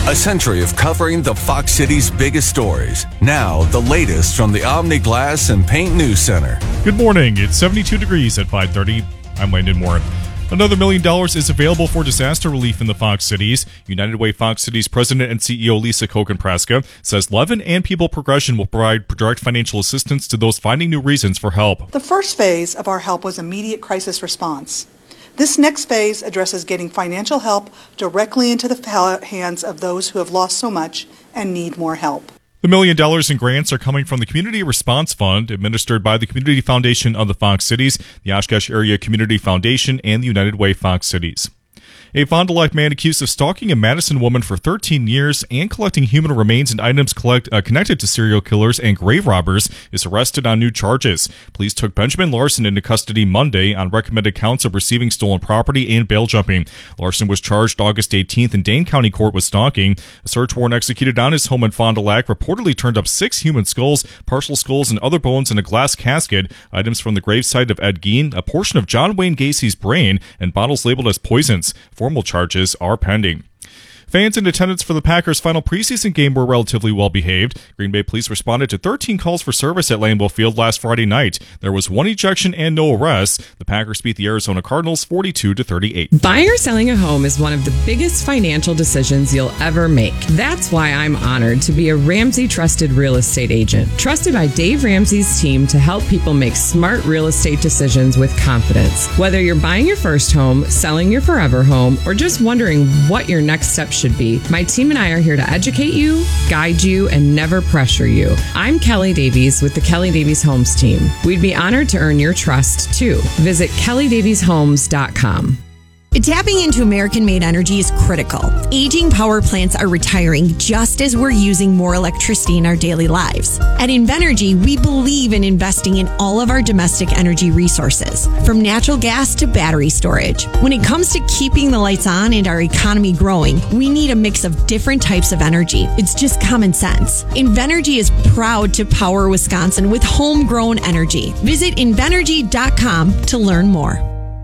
A century of covering the Fox City's biggest stories. Now, the latest from the Omni Glass and Paint News Center. Good morning. It's 72 degrees at 5:30. I'm Landon Moore. Another $1 million is available for disaster relief in the Fox Cities. United Way Fox Cities President and CEO Lisa Koken-Praska says Levin and People Progression will provide direct financial assistance to those finding new reasons for help. The first phase of our help was immediate crisis response. This next phase addresses getting financial help directly into the hands of those who have lost so much and need more help. The $1 million in grants are coming from the Community Response Fund, administered by the Community Foundation of the Fox Cities, the Oshkosh Area Community Foundation, and the United Way Fox Cities. A Fond du Lac man accused of stalking a Madison woman for 13 years and collecting human remains and items connected to serial killers and grave robbers is arrested on new charges. Police took Benjamin Larson into custody Monday on recommended counts of receiving stolen property and bail jumping. Larson was charged August 18th in Dane County Court with stalking. A search warrant executed on his home in Fond du Lac reportedly turned up 6 human skulls, partial skulls, and other bones in a glass casket, items from the gravesite of Ed Gein, a portion of John Wayne Gacy's brain, and bottles labeled as poisons. Formal charges are pending. Fans in attendance for the Packers' final preseason game were relatively well behaved. Green Bay police responded to 13 calls for service at Lambeau Field last Friday night. There was 1 ejection and no arrests. The Packers beat the Arizona Cardinals 42-38. Buying or selling a home is one of the biggest financial decisions you'll ever make. That's why I'm honored to be a Ramsey Trusted Real Estate agent, trusted by Dave Ramsey's team to help people make smart real estate decisions with confidence. Whether you're buying your first home, selling your forever home, or just wondering what your next step should be, my team and I are here to educate you, guide you, and never pressure you. I'm Kelly Davies with the Kelly Davies Homes team. We'd be honored to earn your trust, too. Visit kellydavieshomes.com. Tapping into American-made energy is critical. Aging power plants are retiring just as we're using more electricity in our daily lives. At Invenergy, we believe in investing in all of our domestic energy resources, from natural gas to battery storage. When it comes to keeping the lights on and our economy growing, we need a mix of different types of energy. It's just common sense. Invenergy is proud to power Wisconsin with homegrown energy. Visit Invenergy.com to learn more.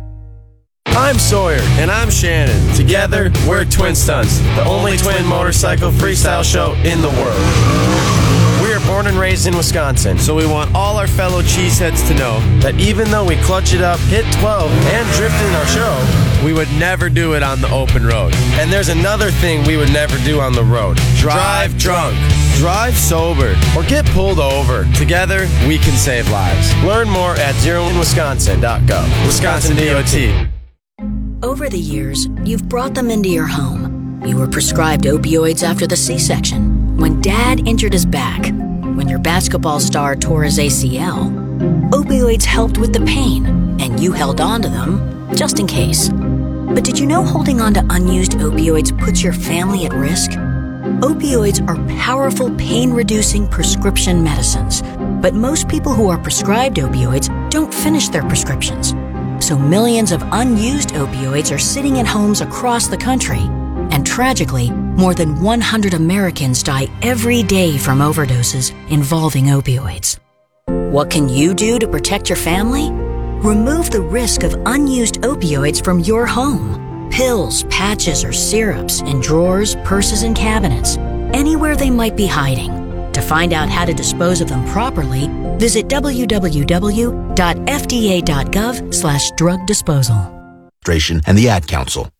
I'm Sawyer. And I'm Shannon. Together, we're Twin Stunts, the only twin motorcycle freestyle show in the world. We are born and raised in Wisconsin, so we want all our fellow cheeseheads to know that even though we clutch it up, hit 12, and drift in our show, we would never do it on the open road. And there's another thing we would never do on the road. Drive drunk. Drive sober. Or get pulled over. Together, we can save lives. Learn more at zeroinwisconsin.gov. Wisconsin DOT. Over the years, you've brought them into your home. You were prescribed opioids after the C-section, when Dad injured his back, when your basketball star tore his ACL. Opioids helped with the pain, and you held on to them just in case. But did you know holding on to unused opioids puts your family at risk? Opioids are powerful pain-reducing prescription medicines, but most people who are prescribed opioids don't finish their prescriptions. So millions of unused opioids are sitting in homes across the country. And tragically, more than 100 Americans die every day from overdoses involving opioids. What can you do to protect your family? Remove the risk of unused opioids from your home. Pills, patches, or syrups in drawers, purses, and cabinets, anywhere they might be hiding. To find out how to dispose of them properly, visit www.fda.gov/drug disposal. And the Ad Council.